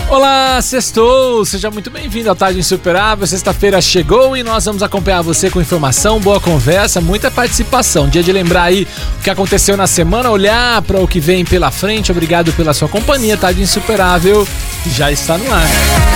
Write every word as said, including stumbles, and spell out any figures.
Olá, sextou! Seja muito bem-vindo ao Tarde Insuperável. Sexta-feira chegou e nós vamos acompanhar você com informação, boa conversa, muita participação. Dia de lembrar aí o que aconteceu na semana, olhar para o que vem pela frente. Obrigado pela sua companhia. Tarde Insuperável já está no ar.